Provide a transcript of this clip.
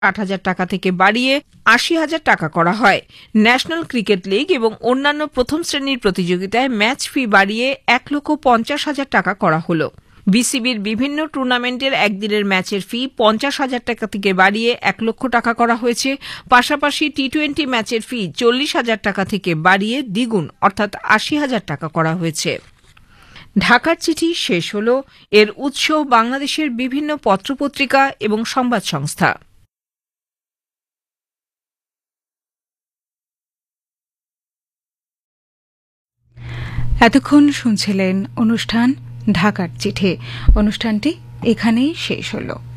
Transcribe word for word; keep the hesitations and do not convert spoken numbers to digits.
আট হাজার টাকা থেকে বাড়িয়ে আশি হাজার টাকা করা হয়। ন্যাশনাল ক্রিকেট লিগ এবং অন্যান্য প্রথম শ্রেণীর প্রতিযোগিতায় ম্যাচ ফি বাড়িয়ে এক লক্ষ পঞ্চাশ হাজার টাকা করা হল। বিসিবির বিভিন্ন টুর্নামেন্টের একদিনের ম্যাচের ফি পঞ্চাশ হাজার টাকা থেকে বাড়িয়ে এক লক্ষ টাকা করা হয়েছে। পাশাপাশি টি টোয়েন্টি ম্যাচের ফি চল্লিশ হাজার টাকা থেকে বাড়িয়ে দ্বিগুণ অর্থাৎ আশি হাজার টাকা করা হয়েছে। ঢাকার চিঠি শেষ হল। এর উৎস বাংলাদেশের বিভিন্ন পত্রপত্রিকা এবং সংবাদ সংস্থা। এতক্ষণ শুনছিলেন অনুষ্ঠান ঢাকার চিঠি। অনুষ্ঠানটি এখানেই শেষ হলো।